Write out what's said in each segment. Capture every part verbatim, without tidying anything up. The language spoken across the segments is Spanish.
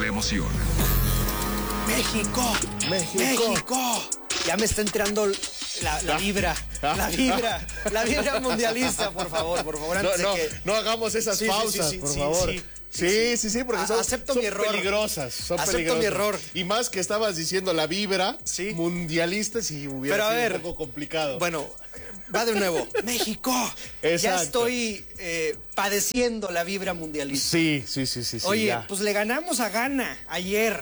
la emoción. México, México, México. Ya me está entrando la, la vibra, la vibra, la vibra mundialista, por favor, por favor. No, Antes no, de que... no hagamos esas Sí, sí, pausas, sí, sí, por sí, favor. sí. Sí, sí, sí, porque son, Acepto son mi error. peligrosas. Son Acepto peligrosas. mi error. Y más que estabas diciendo la vibra Sí. mundialista, si hubiera Pero a sido ver, un poco complicado. Bueno, va de nuevo. México. Exacto. Ya estoy eh, padeciendo la vibra mundialista. Sí, sí, sí, sí. Oye, sí, ya. pues le ganamos a Ghana ayer.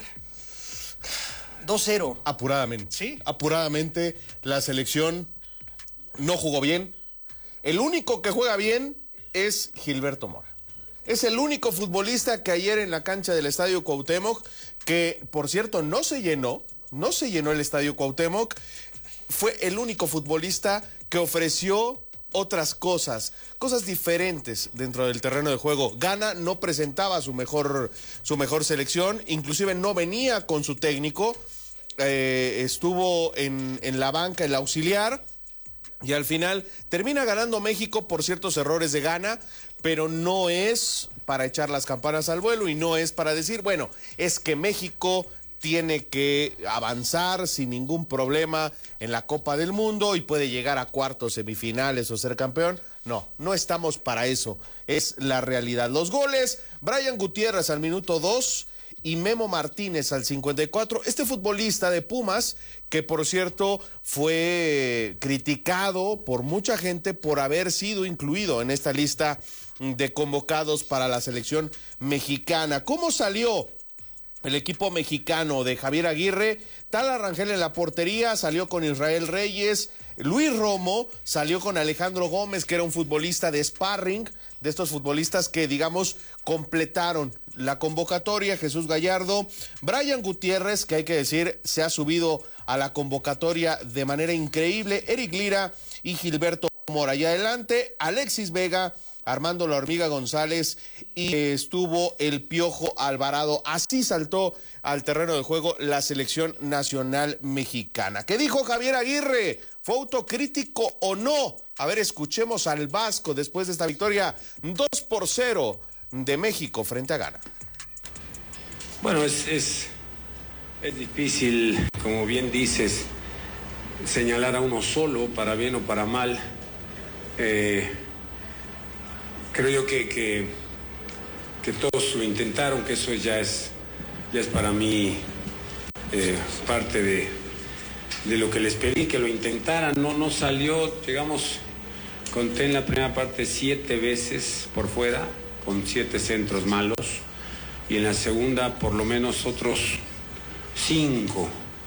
dos cero. Apuradamente. Sí. Apuradamente, la selección no jugó bien. El único que juega bien es Gilberto Mora. Es el único futbolista que ayer en la cancha del Estadio Cuauhtémoc, que por cierto no se llenó, no se llenó el Estadio Cuauhtémoc, fue el único futbolista que ofreció otras cosas, cosas diferentes dentro del terreno de juego. Ghana no presentaba su mejor, su mejor selección, inclusive no venía con su técnico, eh, estuvo en, en la banca, el auxiliar, y al final termina ganando México por ciertos errores de Ghana, pero no es para echar las campanas al vuelo y no es para decir, bueno, es que México tiene que avanzar sin ningún problema en la Copa del Mundo y puede llegar a cuartos, semifinales o ser campeón. No, no estamos para eso, es la realidad. Los goles, Brian Gutiérrez al minuto dos y Memo Martínez al cincuenta y cuatro. Este futbolista de Pumas, que por cierto fue criticado por mucha gente por haber sido incluido en esta lista de convocados para la selección mexicana. ¿Cómo salió el equipo mexicano de Javier Aguirre? Tala Rangel en la portería, salió con Israel Reyes. Luis Romo salió con Alejandro Gómez, que era un futbolista de sparring, de estos futbolistas que, digamos, completaron la convocatoria. Jesús Gallardo, Brian Gutiérrez, que hay que decir, se ha subido a la convocatoria de manera increíble. Eric Lira y Gilberto Mora. Y adelante, Alexis Vega, Armando La Hormiga González y estuvo el Piojo Alvarado. Así saltó al terreno de juego la selección nacional mexicana. ¿Qué dijo Javier Aguirre? ¿Fue autocrítico o no? A ver, escuchemos al Vasco después de esta victoria dos por cero de México frente a Ghana. Bueno, es, es, es difícil, como bien dices, señalar a uno solo, para bien o para mal. Eh, creo yo que, que, que todos lo intentaron, que eso ya es, ya es para mí eh, parte de, de lo que les pedí, que lo intentaran. No, no salió, llegamos, conté en la primera parte siete veces por fuera, con siete centros malos, y en la segunda por lo menos otros cinco,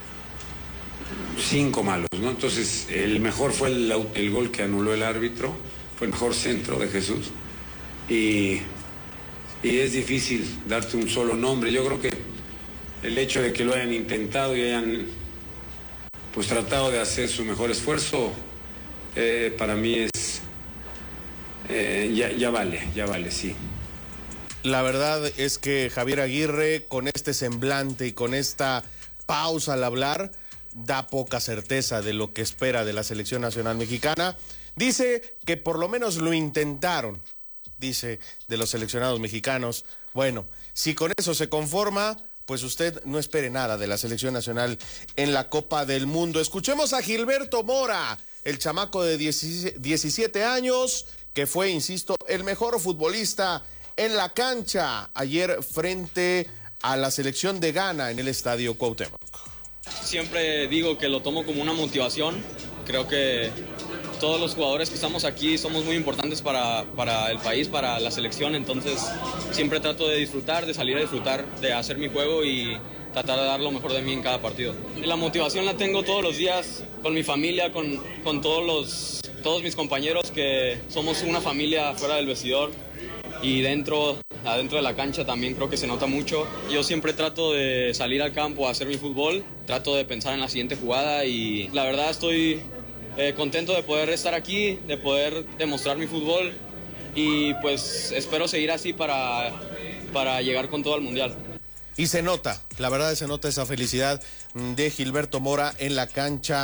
cinco malos, ¿no? Entonces el mejor fue el, el gol que anuló el árbitro, fue el mejor centro de Jesús, y, y es difícil darte un solo nombre. Yo creo que el hecho de que lo hayan intentado y hayan pues tratado de hacer su mejor esfuerzo, eh, para mí es eh, ya, ya vale, ya vale, sí. La verdad es que Javier Aguirre, con este semblante y con esta pausa al hablar, da poca certeza de lo que espera de la selección nacional mexicana. Dice que por lo menos lo intentaron, dice, de los seleccionados mexicanos. Bueno, si con eso se conforma, pues usted no espere nada de la selección nacional en la Copa del Mundo. Escuchemos a Gilberto Mora, el chamaco de diecisiete años, que fue, insisto, el mejor futbolista en la cancha ayer frente a la selección de Ghana en el Estadio Cuauhtémoc. Siempre digo que lo tomo como una motivación. Creo que todos los jugadores que estamos aquí somos muy importantes para, para el país, para la selección. Entonces siempre trato de disfrutar, de salir a disfrutar, de hacer mi juego y tratar de dar lo mejor de mí en cada partido. Y la motivación la tengo todos los días con mi familia, con, con todos, los, todos mis compañeros, que somos una familia fuera del vestidor. Y dentro, adentro de la cancha también creo que se nota mucho. Yo siempre trato de salir al campo a hacer mi fútbol, trato de pensar en la siguiente jugada y la verdad estoy eh, contento de poder estar aquí, de poder demostrar mi fútbol y pues espero seguir así para, para llegar con todo al Mundial. Y se nota, la verdad se nota esa felicidad de Gilberto Mora en la cancha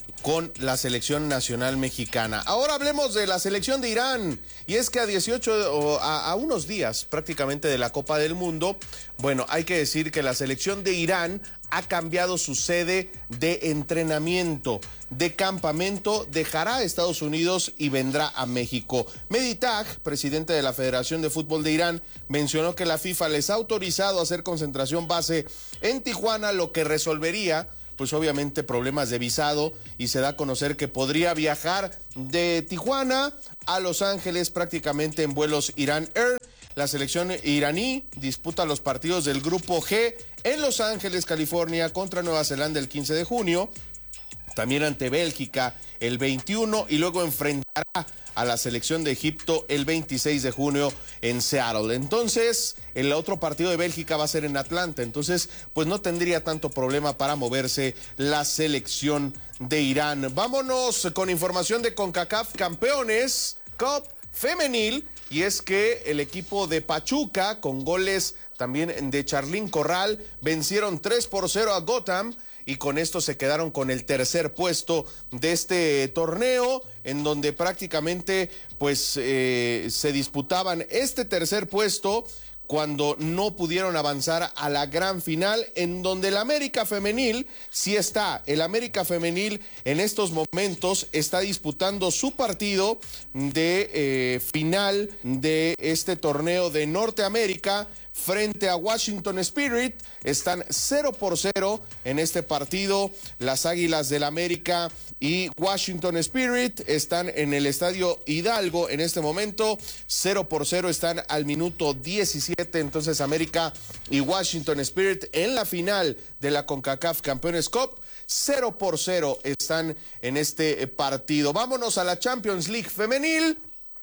con la selección nacional mexicana. Ahora hablemos de la selección de Irán, y es que a dieciocho, a, a unos días prácticamente de la Copa del Mundo, bueno, hay que decir que la selección de Irán ha cambiado su sede de entrenamiento, de campamento, dejará a Estados Unidos y vendrá a México. Mehdi Tag, presidente de la Federación de Fútbol de Irán, mencionó que la FIFA les ha autorizado a hacer concentración base en Tijuana, lo que resolvería pues obviamente problemas de visado, y se da a conocer que podría viajar de Tijuana a Los Ángeles prácticamente en vuelos Iran Air. La selección iraní disputa los partidos del Grupo G en Los Ángeles, California, contra Nueva Zelanda el quince de junio, también ante Bélgica el veintiuno, y luego enfrentará a la selección de Egipto el veintiséis de junio en Seattle. Entonces, el otro partido de Bélgica va a ser en Atlanta, entonces, pues no tendría tanto problema para moverse la selección de Irán. Vámonos con información de CONCACAF Campeones Cup Femenil, y es que el equipo de Pachuca, con goles también de Charlín Corral, vencieron tres por cero a Gotham, y con esto se quedaron con el tercer puesto de este torneo, en donde prácticamente pues eh, se disputaban este tercer puesto cuando no pudieron avanzar a la gran final, en donde el América Femenil sí está. El América Femenil en estos momentos está disputando su partido de eh, final de este torneo de Norteamérica frente a Washington Spirit. Están cero por cero en este partido. Las Águilas del América y Washington Spirit están en el Estadio Hidalgo en este momento. cero por cero, están al minuto diecisiete. Entonces América y Washington Spirit en la final de la CONCACAF Campeones Cup. cero por cero están en este partido. Vámonos a la Champions League femenil.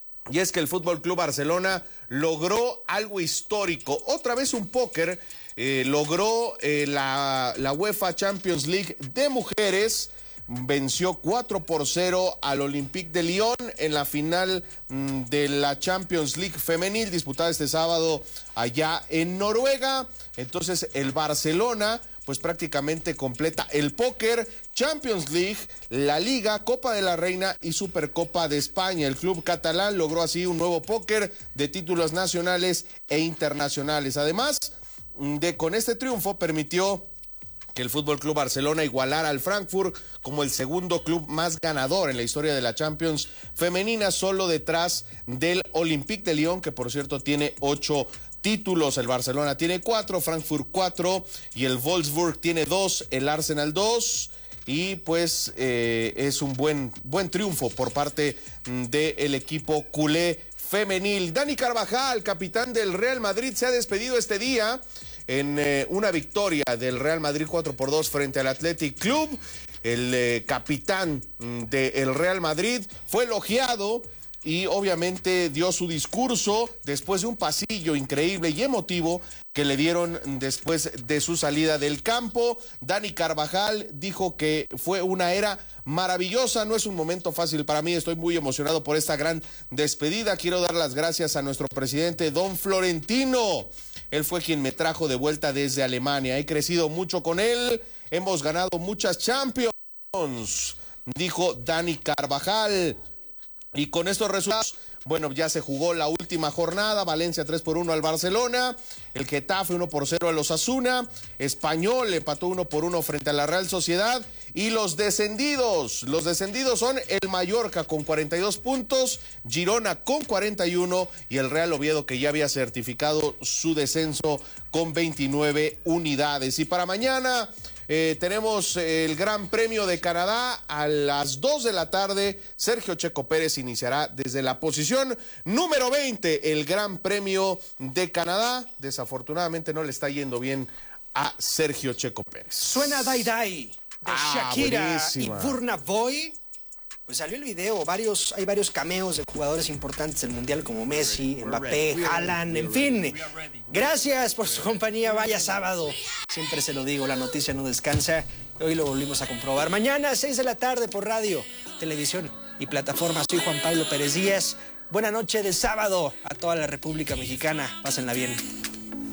Y es que el Fútbol Club Barcelona logró algo histórico. Otra vez un póker eh, logró eh, la, la UEFA Champions League de mujeres. Venció cuatro por cero al Olympique de Lyon en la final mmm, de la Champions League femenil, disputada este sábado allá en Noruega. Entonces el Barcelona pues prácticamente completa el póker, Champions League, la Liga, Copa de la Reina y Supercopa de España. El club catalán logró así un nuevo póker de títulos nacionales e internacionales. Además de con este triunfo permitió que el Fútbol Club Barcelona igualara al Frankfurt como el segundo club más ganador en la historia de la Champions femenina, solo detrás del Olympique de Lyon, que por cierto tiene ocho títulos. El Barcelona tiene cuatro, Frankfurt cuatro y el Wolfsburg tiene dos, el Arsenal dos. Y pues eh, es un buen, buen triunfo por parte del equipo culé femenil. Dani Carvajal, capitán del Real Madrid, se ha despedido este día en eh, una victoria del Real Madrid cuatro por dos frente al Athletic Club. El eh, capitán del Real Madrid fue elogiado y obviamente dio su discurso después de un pasillo increíble y emotivo que le dieron después de su salida del campo. Dani Carvajal dijo que fue una era maravillosa, no es un momento fácil para mí, estoy muy emocionado por esta gran despedida. Quiero dar las gracias a nuestro presidente Don Florentino. Él fue quien me trajo de vuelta desde Alemania. He crecido mucho con él, hemos ganado muchas Champions, dijo Dani Carvajal. Y con estos resultados, bueno, ya se jugó la última jornada. Valencia tres por uno al Barcelona, el Getafe uno por cero al Osasuna, Español empató uno por uno frente a la Real Sociedad. Y los descendidos, los descendidos son el Mallorca con cuarenta y dos puntos, Girona con cuarenta y uno y el Real Oviedo, que ya había certificado su descenso con veintinueve unidades. Y para mañana Eh, tenemos el Gran Premio de Canadá a las dos de la tarde. Sergio Checo Pérez iniciará desde la posición número veinte el Gran Premio de Canadá. Desafortunadamente no le está yendo bien a Sergio Checo Pérez. Suena Dai Dai de Ah, Shakira buenísima. y Burna Boy. Pues salió el video, varios, hay varios cameos de jugadores importantes del Mundial como Messi, Mbappé, Haaland, en fin. Gracias por su compañía, vaya sábado. Siempre se lo digo, la noticia no descansa. Hoy lo volvimos a comprobar. Mañana, seis de la tarde por radio, televisión y plataformas. Soy Juan Pablo Pérez Díaz. Buena noche de sábado a toda la República Mexicana. Pásenla bien.